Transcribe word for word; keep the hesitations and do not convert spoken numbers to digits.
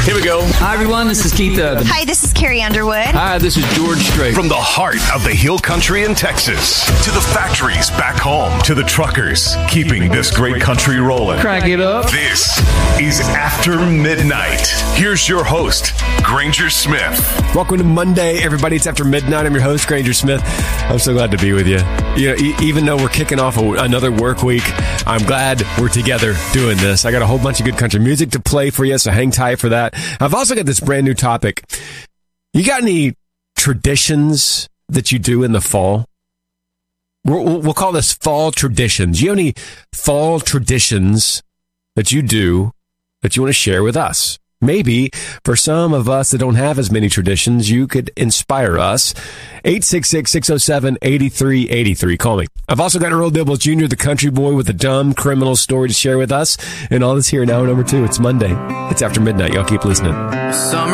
Here we go. Hi, everyone. This is Keith Urban. Hi, this is Carrie Underwood. Hi, this is George Strait. From the heart of the Hill Country in Texas to the factories back home to the truckers keeping this great country rolling. Crack it up. This is After Midnight. Here's your host, Granger Smith. Welcome to Monday, everybody. It's After Midnight. I'm your host, Granger Smith. I'm so glad to be with you. You know, e- even though we're kicking off a, another work week, I'm glad we're together doing this. I got a whole bunch of good country music to play for you, so hang tight for that. I've also got this brand new topic. You got any traditions that you do in the fall? We'll, we'll call this fall traditions. You have any fall traditions that you do that you want to share with us? Maybe for some of us that don't have as many traditions, you could inspire us. eight six six, six oh seven, eight three eight three. Call me. I've also got Earl Dibbles Junior, the country boy with a dumb criminal story to share with us. And all this here now, number two. It's Monday. It's After Midnight. Y'all keep listening. Summer